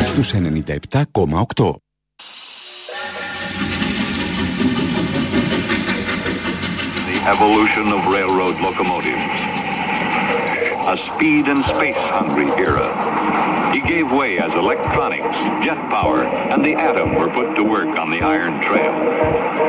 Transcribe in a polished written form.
στους 97,8. Evolution of railroad locomotives. A speed and space-hungry era. He gave way as electronics, jet power, and the atom were put to work on the Iron Trail.